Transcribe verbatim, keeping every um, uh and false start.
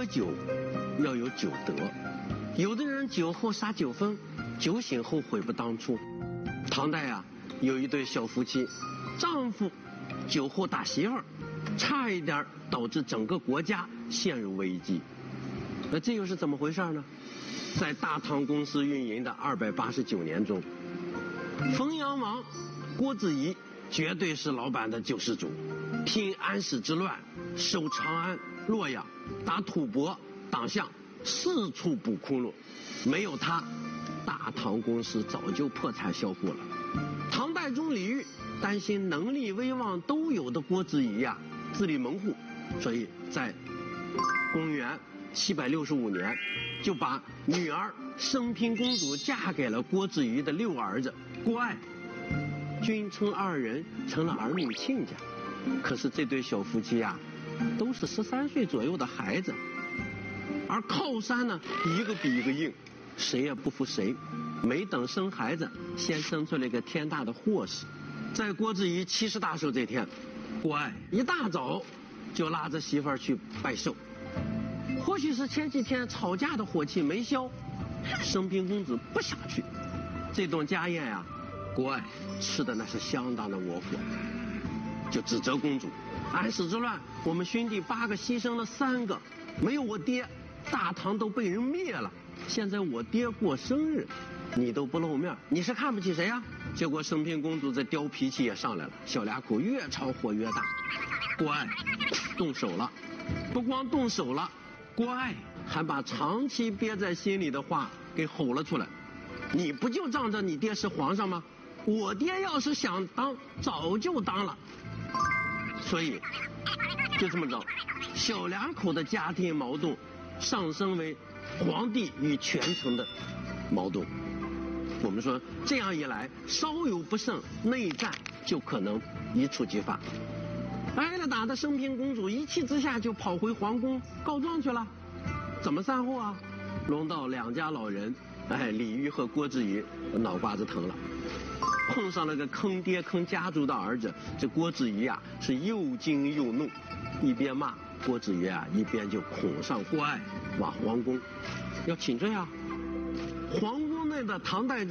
酒要有酒德，有的人酒后撒酒疯，酒醒后悔不当初。唐代啊，有一对小夫妻，丈夫酒后打媳妇儿，差一点导致整个国家陷入危机。那这又是怎么回事呢？在大唐公司运营的二百八十九年中，汾阳王郭子仪绝对是老板的救世主，拼安史之乱，守长安、洛阳，打吐蕃、党项，四处补窟窿。没有他，大唐公司早就破产销户了。唐代宗李煜担心能力威望都有的郭子仪呀自立门户，所以在公元七百六十五年就把女儿升平公主嫁给了郭子仪的六儿子郭爱，君称二人成了儿女亲家。可是这对小夫妻呀都是十三岁左右的孩子，而靠山呢一个比一个硬，谁也不服谁。没等生孩子，先生出了一个天大的祸事。在郭子仪七十大寿这天，郭爱一大早就拉着媳妇儿去拜寿。或许是前几天吵架的火气没消，升平公主不想去。这顿家宴呀、啊，郭爱吃的那是相当的窝火，就指责公主：安史之乱，我们兄弟八个牺牲了三个，没有我爹，大唐都被人灭了。现在我爹过生日，你都不露面，你是看不起谁啊？结果升平公主这刁脾气也上来了，小两口越吵火越大。郭爱动手了，不光动手了，郭爱还把长期憋在心里的话给吼了出来：你不就仗着你爹是皇上吗？我爹要是想当，早就当了。所以就这么着，小两口的家庭矛盾上升为皇帝与权臣的矛盾。我们说这样一来，稍有不慎，内战就可能一触即发。挨了打的升平公主一气之下就跑回皇宫告状去了。怎么善后啊？轮到两家老人，哎，李煜和郭子仪脑瓜子疼了，碰上了个坑爹坑家族的儿子。这郭子仪啊是又惊又怒，一边骂郭子仪啊，一边就恐上郭爱往皇宫要请罪啊。皇宫内的唐代